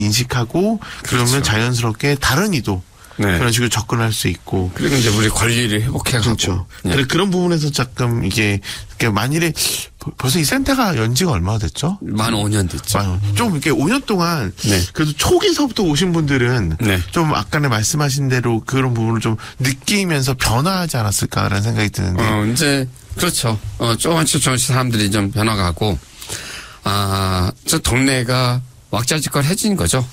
인식하고 그러면 그렇죠. 자연스럽게 다른 이도 네. 그런 식으로 접근할 수 있고. 그리고 이제 우리 권리를 회복해가고. 그렇죠. 네. 그런 부분에서 조금 이게 만일에 벌써 이 센터가 연지가 얼마나 됐죠? 만 5년 됐죠. 좀 이렇게 5년 동안 네. 그래도 초기서부터 오신 분들은 네. 좀 아까는 말씀하신 대로 그런 부분을 좀 느끼면서 변화하지 않았을까라는 생각이 드는데. 이제 그렇죠. 조금씩 사람들이 좀 변화가고 저 동네가 왁자지껄해진 거죠.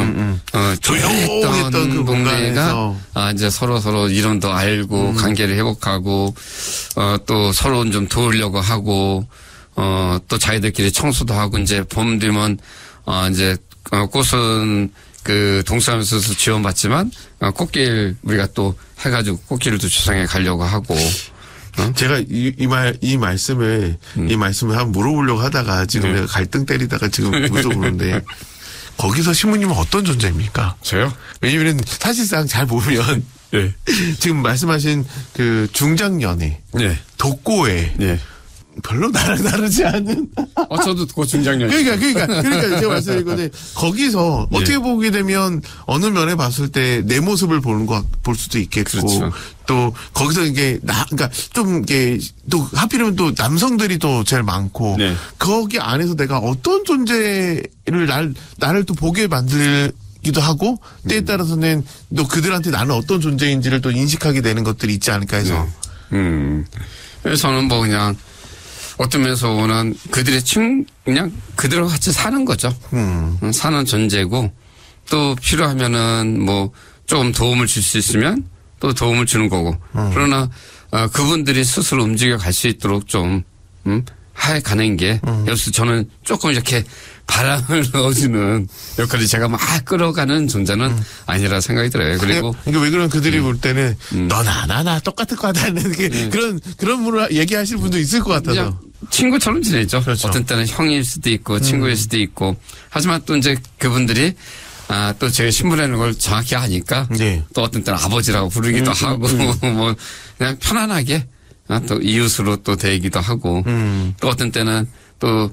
조용했던 그 동네가 이제 서로 이름도 알고 관계를 회복하고 또 서로 좀 도우려고 하고 또 자기들끼리 청소도 하고 이제 봄 되면 이제 꽃은 그 동사무소에서 지원받지만 꽃길 우리가 또 해가지고 꽃길도 주상에 가려고 하고. 제가 이 말씀을 한번 물어보려고 하다가 지금 내가 갈등 때리다가 지금 물어보는데 거기서 신부님은 어떤 존재입니까? 저요? 왜냐면 사실상 잘 보면 네. 지금 말씀하신 그 중장년에 네. 독고에 네. 별로 나랑 다르지 않은. 저도 그 중장년. 그러니까 제가 말씀드린 건데 거기서 네. 어떻게 보게 되면 어느 면에 봤을 때 내 모습을 볼 수도 있겠고. 그렇죠. 또 거기서 이게 그러니까 좀 이게 또 하필이면 또 남성들이 또 제일 많고. 네. 거기 안에서 내가 어떤 존재를 나를 또 보게 만들기도 하고 때에 따라서는 또 그들한테 나는 어떤 존재인지를 또 인식하게 되는 것들이 있지 않을까 해서. 그래서 저는 뭐 그냥 어떤 면에서 오는 그들의 그냥 그들과 같이 사는 거죠. 사는 존재고 또 필요하면은 뭐 조금 도움을 줄 수 있으면 또 도움을 주는 거고. 그러나 그분들이 스스로 움직여 갈 수 있도록 좀 해 가는 게 여기서 저는 조금 이렇게 바람을 넣어주는 역할이 제가 막 끌어가는 존재는 아니라 생각이 들어요. 그리고 그러니까 왜 그런 그들이 볼 때는 너나 나나 똑같을 것 같다는 그런 분을 얘기하실 분도 있을 것 같아서 친구처럼 지내죠. 그렇죠. 어떤 때는 형일 수도 있고 친구일 수도 있고 하지만 또 이제 그분들이 또 제 신분이라는 걸 정확히 아니까 네. 또 어떤 때는 아버지라고 부르기도 하고 뭐 그냥 편안하게 또 이웃으로 또 대기도 하고 또 어떤 때는 또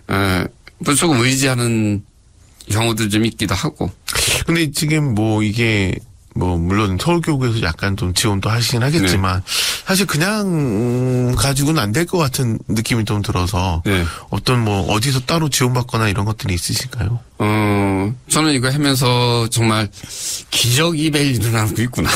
조금 의지하는 경우도 좀 있기도 하고. 근데 지금 뭐 이게 뭐 물론 서울교구에서 약간 좀 지원도 하시긴 하겠지만 사실 그냥 가지고는 안 될 것 같은 느낌이 좀 들어서 어떤 뭐 어디서 따로 지원받거나 이런 것들이 있으실까요? 저는 이거 하면서 정말 기적이 매일 일어나고 있구나.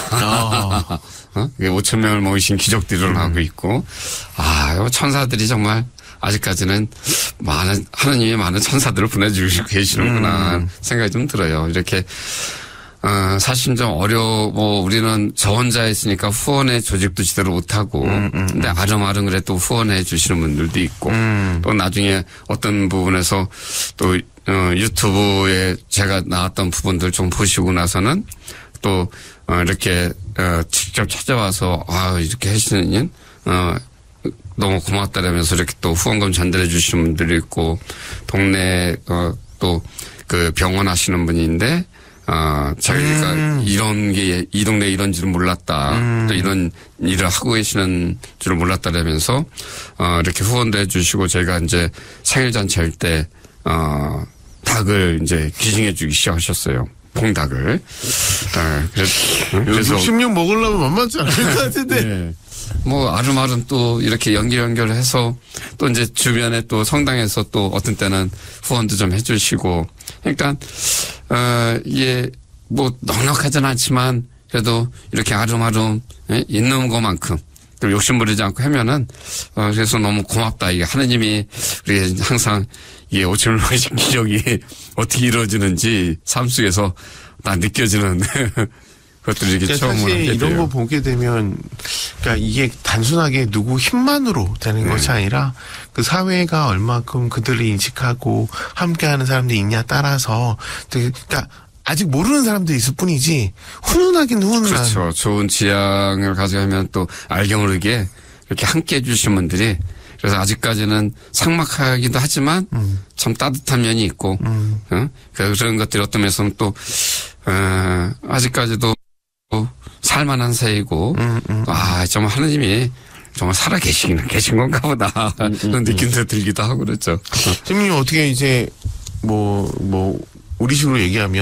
5천 명을 모이신 기적들이 일어나고 있고 천사들이 정말 아직까지는 하느님이 많은 천사들을 보내주시고 계시는구나 생각이 좀 들어요. 이렇게 사실 좀 우리는 저 혼자 있으니까 후원의 조직도 제대로 못하고, 근데 아름아름 그래도 후원해 주시는 분들도 있고, 또 나중에 어떤 부분에서 또, 유튜브에 제가 나왔던 부분들 좀 보시고 나서는 또, 이렇게, 직접 찾아와서, 이렇게 하시는, 너무 고맙다라면서 이렇게 또 후원금 전달해 주시는 분들이 있고, 동네, 또 그 병원 하시는 분인데, 자기가 이런 게 이 동네에 이런 줄은 몰랐다. 또 이런 일을 하고 계시는 줄을 몰랐다라면서 이렇게 후원도 해주시고 저희가 이제 생일잔치 할 때 닭을 이제 기증해 주기 시작하셨어요. 봉닭을. 그래서 60년 먹으려면 만만치 않을 것 같은데. 네. 뭐 아름아름 또 이렇게 연결해서 또 이제 주변에 또 성당에서 또 어떤 때는 후원도 좀 해주시고 그러니까 이게 뭐 넉넉하진 않지만 그래도 이렇게 아름아름 있는 것만큼 또 욕심부리지 않고 하면은 그래서 너무 고맙다. 이게 하느님이 우리 항상 이게 5천 명씩 기적이 어떻게 이루어지는지 삶 속에서 다 느껴지는 그것들이 이렇게 처음으로 사실 이런 거 보게 되면 그러니까 이게 단순하게 누구 힘만으로 되는 것이 아니라 그 사회가 얼마큼 그들을 인식하고 함께하는 사람들이 있냐 따라서 그러니까 아직 모르는 사람들이 있을 뿐이지 훈훈하긴 훈훈한. 그렇죠. 좋은 지향을 가져가면 또 알게 모르게 이렇게 함께 해주신 분들이 그래서 아직까지는 삭막하기도 하지만 참 따뜻한 면이 있고 그런 것들이 어떤 면에서는 또 아직까지도 살만한 새이고 정말 하느님이 정말 살아 계신 건가 보다 그런 느낌도 들기도 하고 그렇죠. 선생님 어떻게 이제 뭐 우리식으로 얘기하면